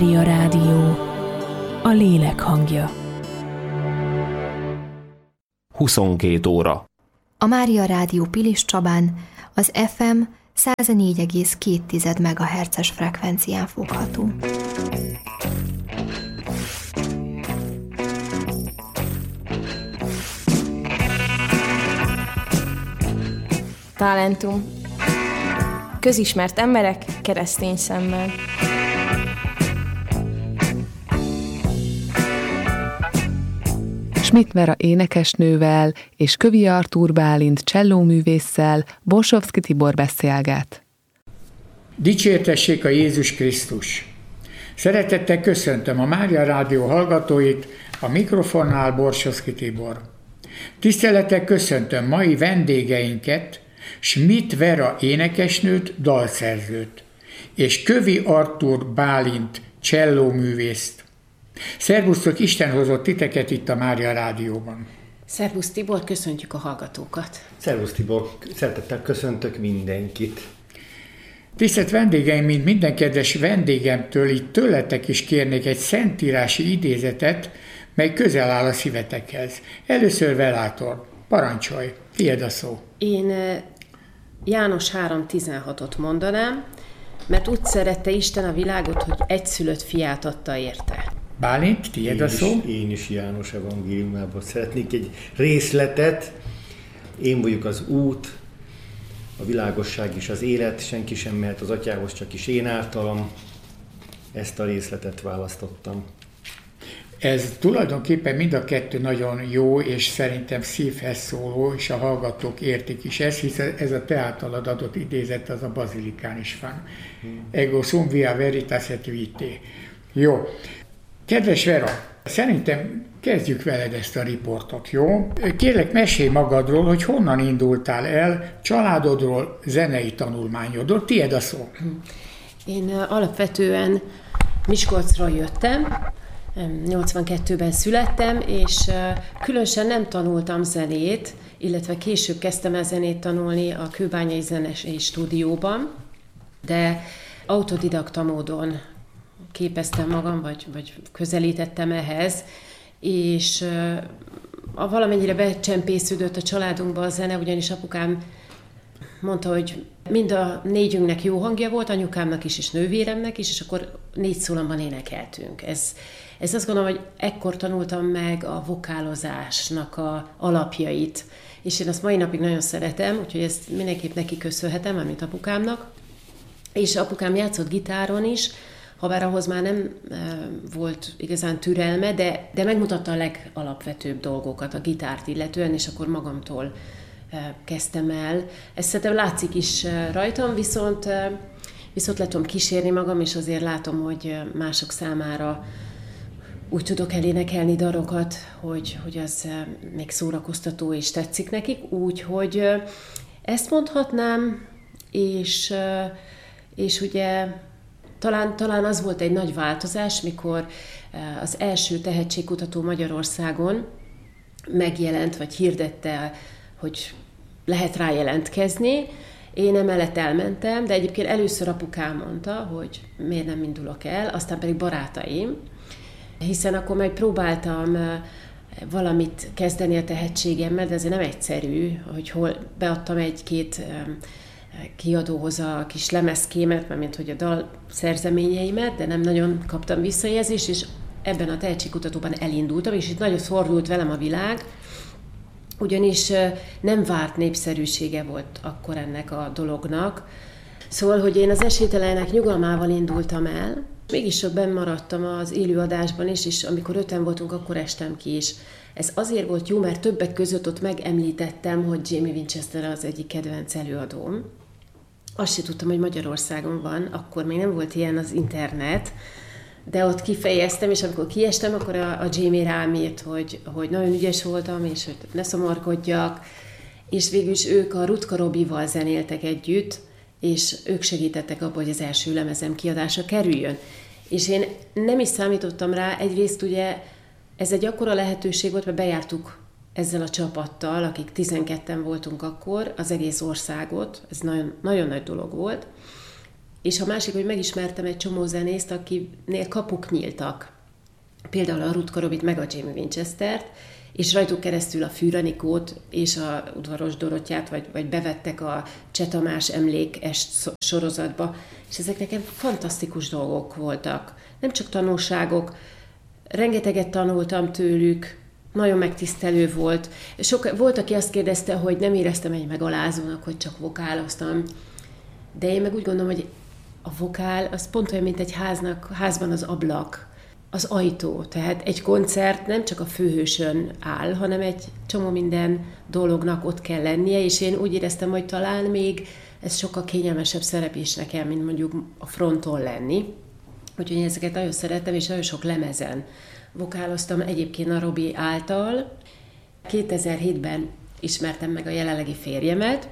Mária Rádió, a lélek hangja. 22 óra. A Mária Rádió Pilis Csabán az FM 104,2 MHz-es frekvencián fogható. Talentum. Közismert emberek keresztény szemmel. Schmidt Vera énekesnővel és Kövi Artúr Bálint csellóművésszel Borsovszky Tibor beszélget. Dicsértessék a Jézus Krisztus! Szeretettel köszöntöm a Mária Rádió hallgatóit, a mikrofonnál Borsovszky Tibor. Tisztelettel köszöntöm mai vendégeinket, Schmidt Vera énekesnőt, dalszerzőt, és Kövi Artúr Bálint csellóművészt. Szervusztok, Isten hozott titeket itt a Mária Rádióban. Szervusz Tibor, köszöntjük a hallgatókat. Szervusz Tibor, szeretettel köszöntök mindenkit. Tisztelt vendégeim, mint minden kedves vendégemtől, itt tőletek is kérnék egy szentírási idézetet, mely közel áll a szívetekhez. Először Velátor, parancsolj, tiéd a szó. Én János 3.16-ot mondanám, mert úgy szerette Isten a világot, hogy egyszülött fiát adta érte. Bálint, tiéd a szó. Én is János evangéliumából szeretnék egy részletet. Én vagyok az út, a világosság és az élet, senki sem mehet az atyához, csak is én általam. Ezt a részletet választottam. Ez tulajdonképpen mind a kettő nagyon jó, és szerintem szívhez szóló, és a hallgatók értik is ezt, hiszen ez a te általad adott idézet, az a bazilikán is van. Ego sum via veritas et vitae. Jó. Kedves Vera, szerintem kezdjük veled ezt a riportot, jó? Kérlek, mesélj magadról, hogy honnan indultál el, családodról, zenei tanulmányodról. Tiéd a szó. Én alapvetően Miskolcról jöttem, 82-ben születtem, és különösen nem tanultam zenét, illetve később kezdtem el zenét tanulni a Kőbányai Zenei Stúdióban, de autodidakta módon képeztem magam, vagy közelítettem ehhez, és valamennyire becsempésződött a családunkba a zene, ugyanis apukám mondta, hogy mind a négyünknek jó hangja volt, anyukámnak is, és nővéremnek is, és akkor 4 szólamban énekeltünk. Ez azt gondolom, hogy ekkor tanultam meg a vokálozásnak a alapjait, és én azt mai napig nagyon szeretem, úgyhogy ezt mindenképp neki köszönhetem, mint apukámnak. És apukám játszott gitáron is, habár ahhoz már nem volt igazán türelme, de megmutatta a legalapvetőbb dolgokat a gitárt illetően, és akkor magamtól kezdtem el. Ez szerintem látszik is rajtam, viszont le tudom kísérni magam, és azért látom, hogy mások számára úgy tudok elénekelni darokat, hogy az még szórakoztató és tetszik nekik. Úgyhogy ezt mondhatnám, és ugye talán az volt egy nagy változás, mikor az első tehetségkutató Magyarországon megjelent, vagy hirdette, hogy lehet rá jelentkezni. Én emellett elmentem, de egyébként először apukám mondta, hogy miért nem indulok el, aztán pedig barátaim, hiszen akkor majd próbáltam valamit kezdeni a tehetségemmel, de ez nem egyszerű, hogy hol beadtam 1-2 kiadóhoz a kis lemezkémet, mert hogy a dal szerzeményeimet, de nem nagyon kaptam visszajelzést, és ebben a tehetségkutatóban elindultam, és itt nagyon fordult velem a világ, ugyanis nem várt népszerűsége volt akkor ennek a dolognak. Szóval, hogy én az esélytelenek nyugalmával indultam el, mégis sok benn maradtam az élőadásban is, és amikor 5-en voltunk, akkor estem ki is. Ez azért volt jó, mert többek között ott megemlítettem, hogy Jamie Winchester az egyik kedvenc előadóm. Azt sem tudtam, hogy Magyarországon van, akkor még nem volt ilyen az internet, de ott kifejeztem, és amikor kiestem, akkor a Jamie rám írt, hogy nagyon ügyes voltam, és hogy ne szomorkodjak, és végül is ők a Rutka Robival zenéltek együtt, és ők segítettek abban, hogy az első lemezem kiadása kerüljön. És én nem is számítottam rá, egyrészt ugye ez egy akkora lehetőség volt, mert bejártuk ezzel a csapattal, akik 12-en voltunk akkor, az egész országot, ez nagyon, nagyon nagy dolog volt, És a másik, hogy megismertem egy csomó zenészt, akinél kapuk nyíltak. Például a Ruth Korobit meg a Jamie Winchestert, és rajtuk keresztül a Fűranikót és a Udvaros Dorottyát, vagy bevettek a Cseh Tamás emlékest sorozatba, és ezek nekem fantasztikus dolgok voltak. Nem csak tanulságok, rengeteget tanultam tőlük, nagyon megtisztelő volt. Volt, aki azt kérdezte, hogy nem éreztem egy megalázónak, hogy csak vokáloztam, de én meg úgy gondolom, hogy a vokál az pont olyan, mint egy házban az ablak, az ajtó. Tehát egy koncert nem csak a főhősön áll, hanem egy csomó minden dolognak ott kell lennie, és én úgy éreztem, hogy talán még ez sokkal kényelmesebb szerep is nekem, mint mondjuk a fronton lenni. Úgyhogy én ezeket nagyon szerettem, és nagyon sok lemezen vokáloztam egyébként a Robi által. 2007-ben ismertem meg a jelenlegi férjemet,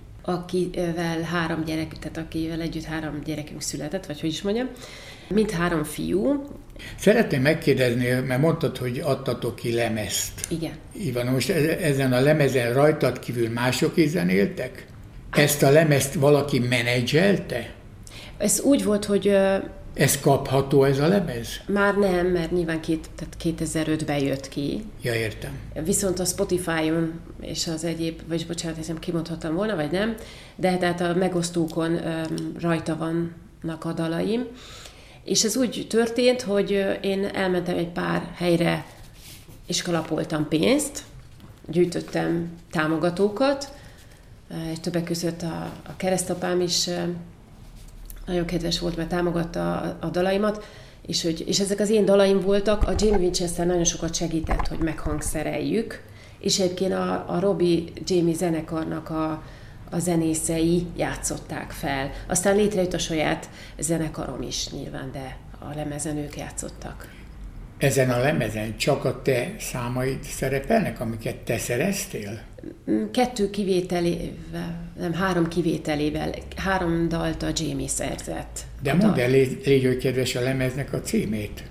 akivel együtt 3 gyerekünk született, vagy hogy is mondjam, mind 3 fiú. Szeretném megkérdezni, mert mondtad, hogy adtatok ki lemezt. Igen. Ivan, most ezen a lemezen rajtad kívül mások is zenéltek? Ezt a lemezt valaki menedzselte? Ez úgy volt, hogy... Ez kapható, ez a lemez? Már nem, mert nyilván 2005-ben jött ki. Ja, értem. Viszont a Spotify-on és az egyéb, vagy bocsánat, hiszem kimondhattam volna, vagy nem, de tehát a megosztókon rajta vannak a dalaim. És ez úgy történt, hogy én elmentem egy pár helyre, és kalapoltam pénzt, gyűjtöttem támogatókat, és többek között a keresztapám is nagyon kedves volt, mert támogatta a dalaimat, és ezek az én dalaim voltak. A Jamie Winchester nagyon sokat segített, hogy meghangszereljük, és egyébként a Robi Jamie zenekarnak a zenészei játszották fel. Aztán létrejött a saját zenekarom is nyilván, de a lemezen ők játszottak. Ezen a lemezen csak a te számaid szerepelnek, amiket te szereztél? 2 kivételével, nem 3 kivételével, 3 dalt a Jamie szerzett. De mondd el, légy, hogy kedves, a lemeznek a címét.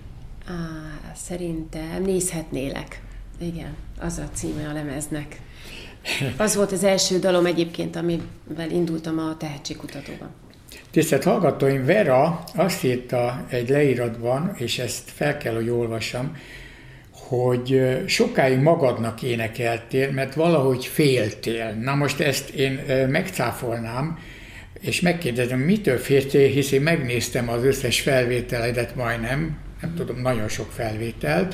Szerintem Nézhetnélek. Igen, az a címe a lemeznek. Az volt az első dalom egyébként, amivel indultam a tehetségkutatóban. Tisztelt hallgatóim, Vera azt írta egy leíratban, és ezt fel kell, hogy olvassam, hogy sokáig magadnak énekeltél, mert valahogy féltél. Na most ezt én megcáfolnám, és megkérdezem, mitől féltél, hisz én megnéztem az összes felvételedet majdnem, nem tudom, nagyon sok felvételt,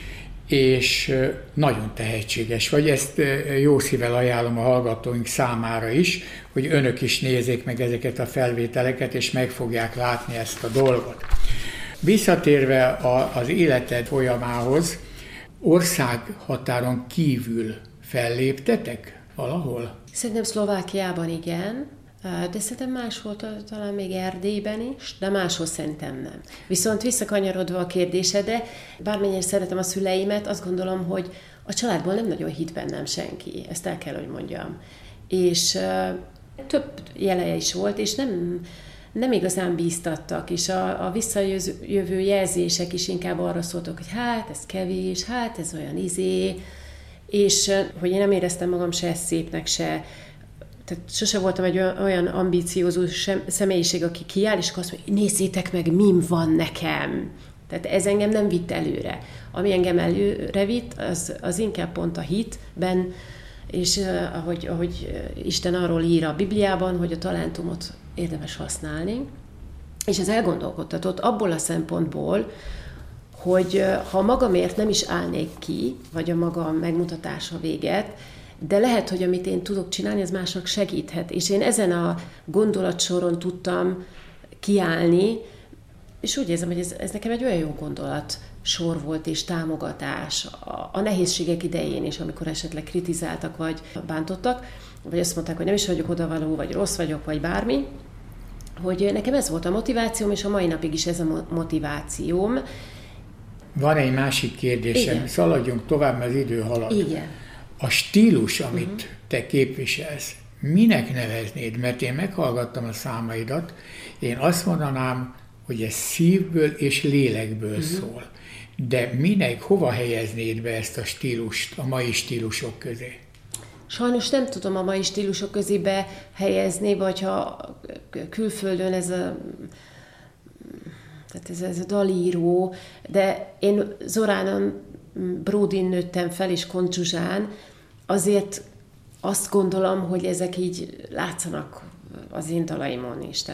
és nagyon tehetséges vagy. Ezt jó szívvel ajánlom a hallgatóink számára is, hogy önök is nézzék meg ezeket a felvételeket, és meg fogják látni ezt a dolgot. Visszatérve az életed folyamához, országhatáron kívül felléptetek valahol? Szerintem Szlovákiában igen, de szerintem máshol, talán még Erdélyben is, de máshol szerintem nem. Viszont visszakanyarodva a kérdésedre, bármennyire szeretem a szüleimet, azt gondolom, hogy a családból nem nagyon hitt bennem senki, ezt el kell, hogy mondjam. És több jele is volt, és nem igazán bíztattak, és a visszajövő jelzések is inkább arra szóltak, hogy hát ez kevés, hát ez olyan és hogy én nem éreztem magam se szépnek, se, tehát sose voltam egy olyan ambíciózus személyiség, aki kiáll, és azt mondja, nézzétek meg, mim van nekem. Tehát ez engem nem vitt előre. Ami engem előre vitt, az inkább pont a hitben, és ahogy Isten arról ír a Bibliában, hogy a talentumot érdemes használni, és ez elgondolkodtatott abból a szempontból, hogy ha magamért nem is állnék ki, vagy a maga megmutatása véget, de lehet, hogy amit én tudok csinálni, ez másnak segíthet. És én ezen a gondolatsoron tudtam kiállni, és úgy érzem, hogy ez nekem egy olyan jó gondolat sor volt és támogatás a nehézségek idején is, amikor esetleg kritizáltak, vagy bántottak, vagy azt mondták, hogy nem is vagyok odavaló, vagy rossz vagyok, vagy bármi, hogy nekem ez volt a motivációm, és a mai napig is ez a motivációm. Van egy másik kérdésem, igen. Szaladjunk tovább, mert az idő halad. Igen. A stílus, amit te képviselsz, minek neveznéd? Mert én meghallgattam a számaidat, én azt mondanám, hogy ez szívből és lélekből szól. De minek, hova helyeznéd be ezt a stílust a mai stílusok közé? Sajnos nem tudom a mai stílusok közébe helyezni, vagy ha külföldön ez a dalíró, de én Zoránon Bródin nőttem fel, és Kont Zsuzsán, azért azt gondolom, hogy ezek így látszanak az én dalaimon is.